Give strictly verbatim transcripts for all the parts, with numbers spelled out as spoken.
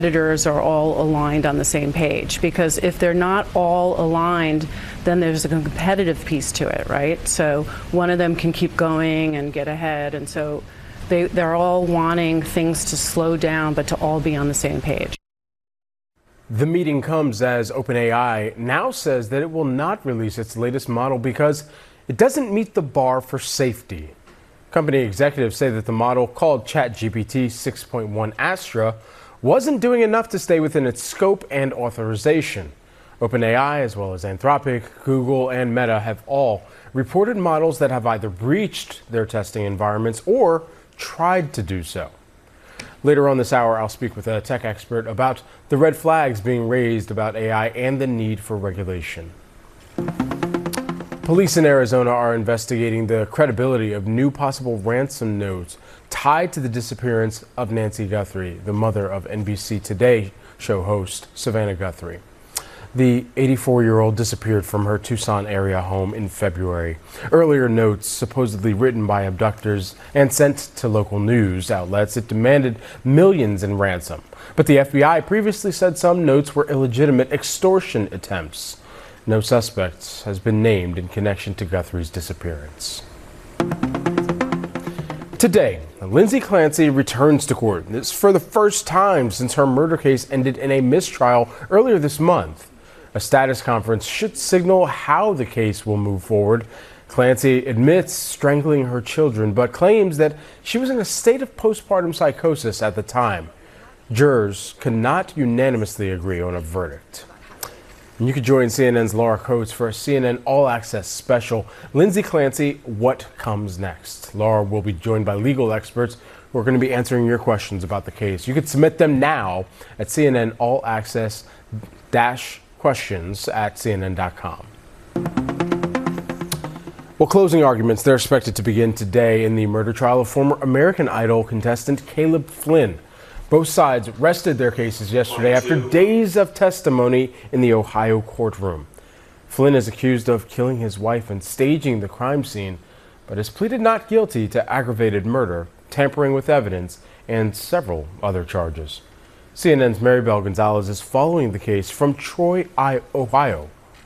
competitors are all aligned on the same page, because if they're not all aligned, then there's a competitive piece to it, right? So one of them can keep going and get ahead, and so they, they're all wanting things to slow down but to all be on the same page. The meeting comes as OpenAI now says that it will not release its latest model because it doesn't meet the bar for safety. Company executives say that the model, called ChatGPT six point one Astra, wasn't doing enough to stay within its scope and authorization. OpenAI, as well as Anthropic, Google, and Meta have all reported models that have either breached their testing environments or tried to do so. Later on this hour, I'll speak with a tech expert about the red flags being raised about A I and the need for regulation. Police in Arizona are investigating the credibility of new possible ransom notes tied to the disappearance of Nancy Guthrie, the mother of N B C Today show host Savannah Guthrie. The eighty-four-year-old disappeared from her Tucson area home in February. Earlier notes, supposedly written by abductors and sent to local news outlets, it demanded millions in ransom. But the F B I previously said some notes were illegitimate extortion attempts. No suspect has been named in connection to Guthrie's disappearance. Today, Lindsay Clancy returns to court. This for the first time since her murder case ended in a mistrial earlier this month. A status conference should signal how the case will move forward. Clancy admits strangling her children, but claims that she was in a state of postpartum psychosis at the time. Jurors could not unanimously agree on a verdict. And you could join C N N's Laura Coates for a C N N All Access special, Lindsay Clancy, What Comes Next? Laura will be joined by legal experts who are going to be answering your questions about the case. You can submit them now at C N N All Access questions at C N N dot com. Well, closing arguments, they're expected to begin today in the murder trial of former American Idol contestant Caleb Flynn. Both sides rested their cases yesterday after days of testimony in the Ohio courtroom. Flynn is accused of killing his wife and staging the crime scene, but has pleaded not guilty to aggravated murder, tampering with evidence, and several other charges. C N N's Maribel Gonzalez is following the case from Troy, Ohio.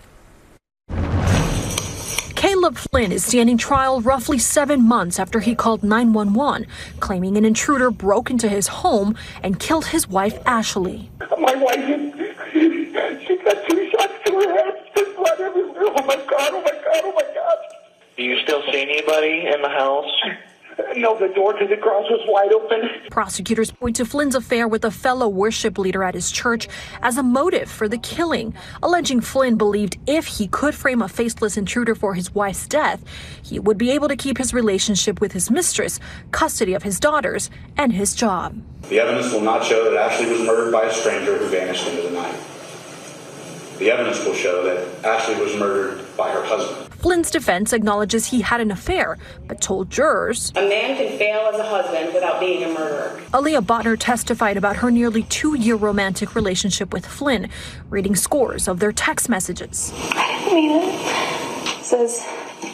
Caleb Flynn is standing trial roughly seven months after he called nine one one, claiming an intruder broke into his home and killed his wife, Ashley. My wife, is, she got two shots to her head. There's blood everywhere. Oh my God, oh my God, oh my God. Do you still see anybody in the house? No, the door to the garage was wide open. Prosecutors point to Flynn's affair with a fellow worship leader at his church as a motive for the killing, alleging Flynn believed if he could frame a faceless intruder for his wife's death, he would be able to keep his relationship with his mistress, custody of his daughters, and his job. The evidence will not show that Ashley was murdered by a stranger who vanished into the night. The evidence will show that Ashley was murdered by her husband. Flynn's defense acknowledges he had an affair, but told jurors a man can fail as a husband without being a murderer. Aaliyah Botner testified about her nearly two-year romantic relationship with Flynn, reading scores of their text messages. I didn't mean it. It says,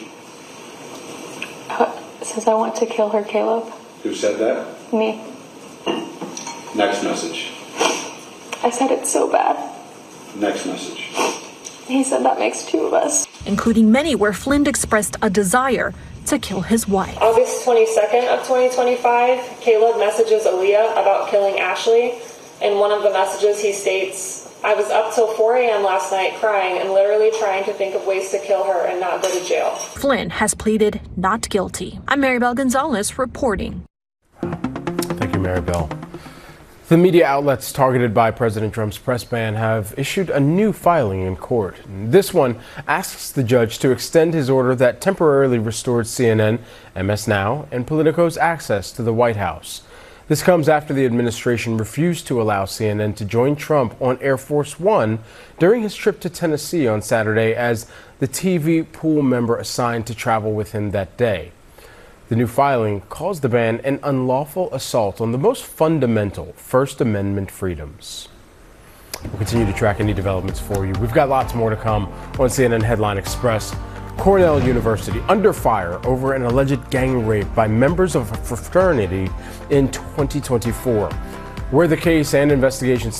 uh, it says I want to kill her, Caleb. Who said that? Me. Next message. I said it's so bad. Next message. He said that makes two of us. Including many where Flynn expressed a desire to kill his wife. August twenty-second of twenty twenty-five, Caleb messages Aaliyah about killing Ashley. In one of the messages he states, I was up till four a.m. last night crying and literally trying to think of ways to kill her and not go to jail. Flynn has pleaded not guilty. I'm Maribel Gonzalez reporting. Thank you, Maribel. The media outlets targeted by President Trump's press ban have issued a new filing in court. This one asks the judge to extend his order that temporarily restored C N N, M S Now, and Politico's access to the White House. This comes after the administration refused to allow C N N to join Trump on Air Force One during his trip to Tennessee on Saturday as the T V pool member assigned to travel with him that day. The new filing calls the ban an unlawful assault on the most fundamental First Amendment freedoms. We'll continue to track any developments for you. We've got lots more to come on C N N Headline Express. Cornell University under fire over an alleged gang rape by members of a fraternity in twenty twenty-four. where the case and investigation